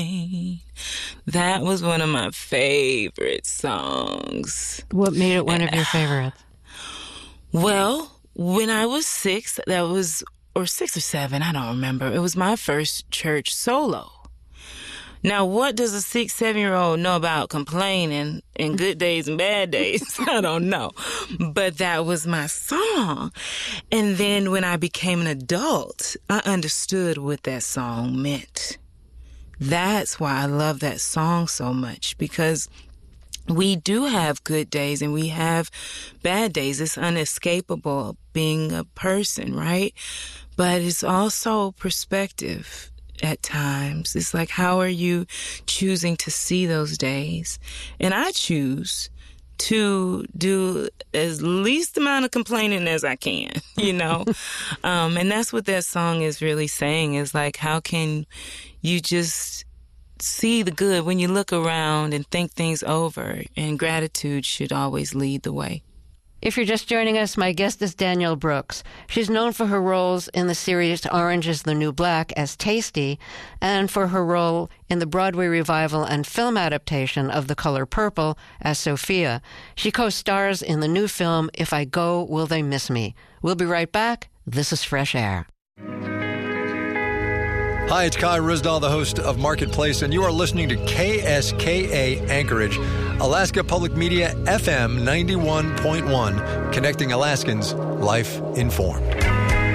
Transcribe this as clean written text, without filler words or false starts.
That was one of my favorite songs. What made it one of your favorites? Well, when I was 6, or 6 or 7, I don't remember. It was my first church solo. Now, what does a 6, 7-year-old know about complaining in good days and bad days? I don't know. But that was my song. And then when I became an adult, I understood what that song meant. That's why I love that song so much, because we do have good days and we have bad days. It's unescapable being a person, right? But it's also perspective at times. It's like, how are you choosing to see those days? And I choose to do as least amount of complaining as I can, you know? And that's what that song is really saying, is like, how can you just see the good when you look around and think things over? And gratitude should always lead the way. If you're just joining us, my guest is Danielle Brooks. She's known for her roles in the series Orange is the New Black as Tasty, and for her role in the Broadway revival and film adaptation of The Color Purple as Sophia. She co-stars in the new film If I Go, Will They Miss Me? We'll be right back. This is Fresh Air. Hi, it's Kai Ryssdal, the host of Marketplace, and you are listening to KSKA Anchorage, Alaska Public Media FM 91.1, connecting Alaskans, life informed.